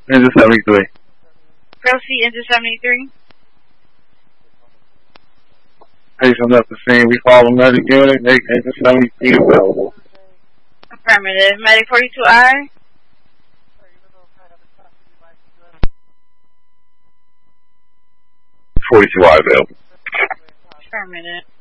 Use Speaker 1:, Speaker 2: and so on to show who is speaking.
Speaker 1: Engine 73.
Speaker 2: Proceed into 73.
Speaker 1: Patient left the scene. We follow medic unit. Make engine 73 available.
Speaker 2: Affirmative. Medic 42I.
Speaker 1: 42I available.
Speaker 2: Affirmative.